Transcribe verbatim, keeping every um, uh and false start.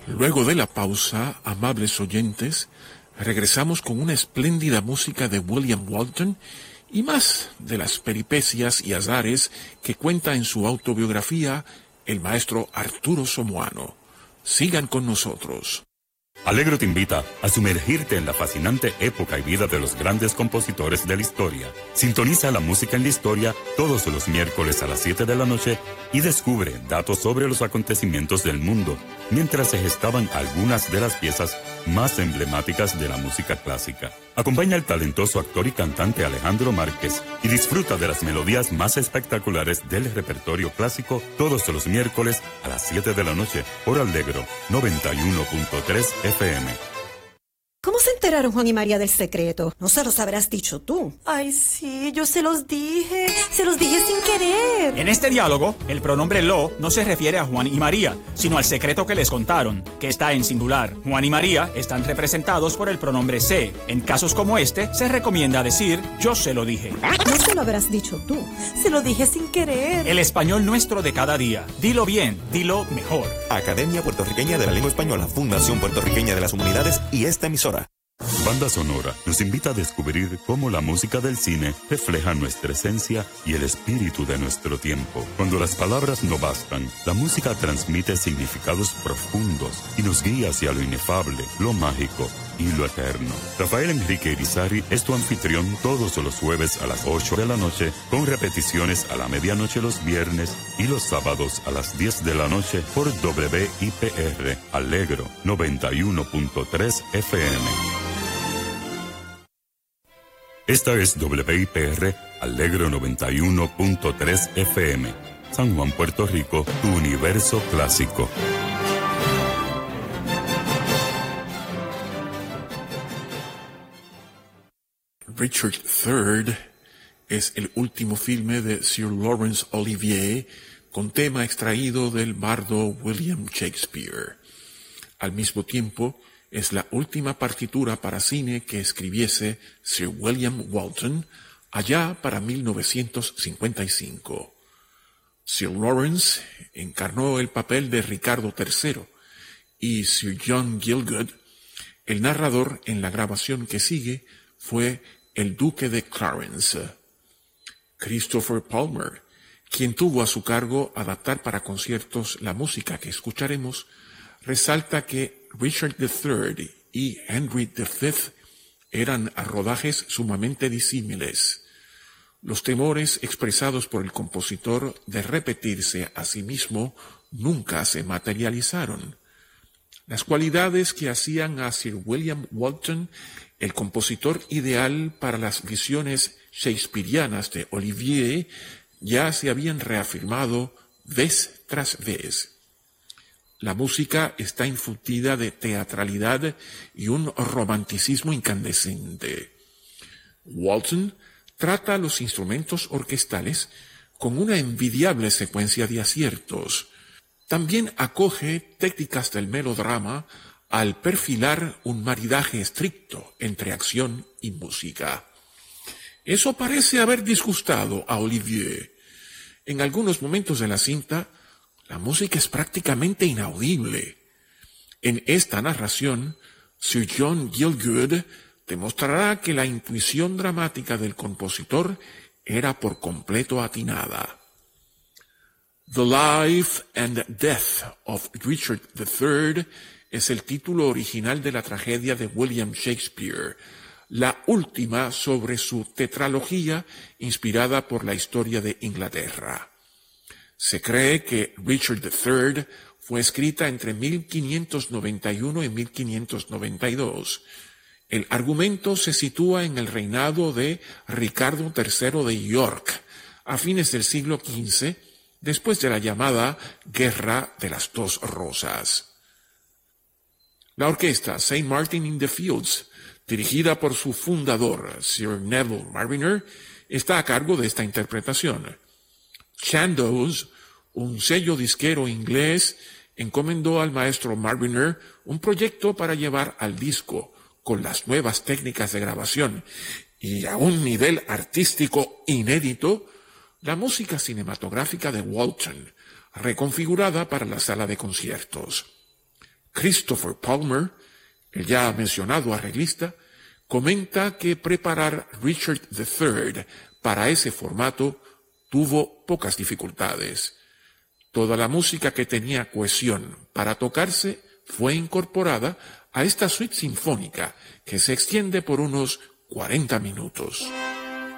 Luego de la pausa, amables oyentes, regresamos con una espléndida música de William Walton y más de las peripecias y azares que cuenta en su autobiografía el maestro Arturo Somoano. Sigan con nosotros. Alegro te invita a sumergirte en la fascinante época y vida de los grandes compositores de la historia. Sintoniza la música en la historia todos los miércoles a las siete de la noche y descubre datos sobre los acontecimientos del mundo, mientras se gestaban algunas de las piezas más emblemáticas de la música clásica. Acompaña al talentoso actor y cantante Alejandro Márquez y disfruta de las melodías más espectaculares del repertorio clásico todos los miércoles a las siete de la noche por Alegro noventa y uno punto tres F M. ¿Cómo se enteraron Juan y María del secreto? No se los habrás dicho tú. Ay, sí, yo se los dije. Se los dije sin querer. En este diálogo, el pronombre lo no se refiere a Juan y María, sino al secreto que les contaron, que está en singular. Juan y María están representados por el pronombre se. En casos como este, se recomienda decir yo se lo dije. No se lo habrás dicho tú. Se lo dije sin querer. El español nuestro de cada día. Dilo bien, dilo mejor. Academia Puertorriqueña de la Lengua Española, Fundación Puertorriqueña de las Humanidades y esta emisora. Banda Sonora nos invita a descubrir cómo la música del cine refleja nuestra esencia y el espíritu de nuestro tiempo. Cuando las palabras no bastan, la música transmite significados profundos y nos guía hacia lo inefable, lo mágico y lo eterno. Rafael Enrique Irizarry es tu anfitrión todos los jueves a las ocho de la noche, con repeticiones a la medianoche los viernes y los sábados a las diez de la noche por W I P R Alegro noventa y uno punto tres F M. Esta es W I P R Alegro noventa y uno punto tres F M. San Juan, Puerto Rico, tu universo clásico. Richard tercero es el último filme de Sir Laurence Olivier con tema extraído del bardo William Shakespeare. Al mismo tiempo, es la última partitura para cine que escribiese Sir William Walton allá para mil novecientos cincuenta y cinco. Sir Lawrence encarnó el papel de Ricardo tercero y Sir John Gielgud, el narrador en la grabación que sigue, fue el Duque de Clarence. Christopher Palmer, quien tuvo a su cargo adaptar para conciertos la música que escucharemos, resalta que Richard tercero y Henry quinto eran rodajes sumamente disímiles. Los temores expresados por el compositor de repetirse a sí mismo nunca se materializaron. Las cualidades que hacían a Sir William Walton el compositor ideal para las visiones shakespearianas de Olivier ya se habían reafirmado vez tras vez. La música está infundida de teatralidad y un romanticismo incandescente. Walton trata los instrumentos orquestales con una envidiable secuencia de aciertos. También acoge técnicas del melodrama al perfilar un maridaje estricto entre acción y música. Eso parece haber disgustado a Olivier. En algunos momentos de la cinta, la música es prácticamente inaudible. En esta narración, Sir John Gielgud demostrará que la intuición dramática del compositor era por completo atinada. The Life and Death of Richard tercero es el título original de la tragedia de William Shakespeare, la última sobre su tetralogía inspirada por la historia de Inglaterra. Se cree que Richard tercero fue escrita entre mil quinientos noventa y uno y mil quinientos noventa y dos. El argumento se sitúa en el reinado de Ricardo tercero de York, a fines del siglo quince, después de la llamada Guerra de las Dos Rosas. La orquesta Saint Martin in the Fields, dirigida por su fundador, Sir Neville Marriner, está a cargo de esta interpretación. Chandos, un sello disquero inglés, encomendó al maestro Marriner un proyecto para llevar al disco, con las nuevas técnicas de grabación y a un nivel artístico inédito, la música cinematográfica de Walton, reconfigurada para la sala de conciertos. Christopher Palmer, el ya mencionado arreglista, comenta que preparar Richard tercero para ese formato tuvo pocas dificultades. Toda la música que tenía cohesión para tocarse fue incorporada a esta suite sinfónica que se extiende por unos cuarenta minutos.